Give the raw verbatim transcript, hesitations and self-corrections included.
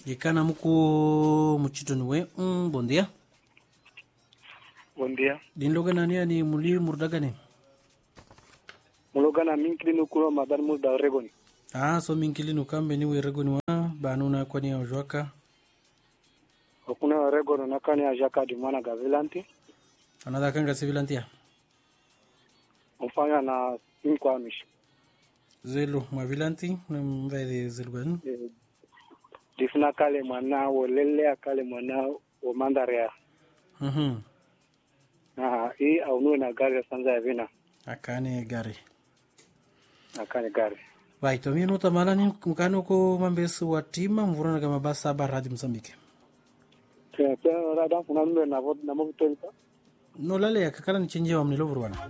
Ikana muko muchito nuwe. Mm, bom dia. Bom dia. Din logana ni ani muli murdagane. Mulogana minkili nukulo madan mulda regoni. Ah, so minkili nukambe ni we regoni wa banuna kwani ya ujwaka. Okuna regono nakani ya jaka di mwana gavilanti. Anada kanga civilantia. Mfanya na inkwa mish. Zelo mavilanti na mvede zelgan. Difna kale mwana wolele akale mwana o mandarea. Mhm. Ah, hii au nuwe na gari sanza ya vina. Akane gari. Akane gari. Vai, to mimi nota malani mkano ko mambesu watima mvurana kama basa baradi Msambike. Pia pia rada kuna nuwe na vod na mokutolika. No lale yakakala ni chenje wa mnilovurwana.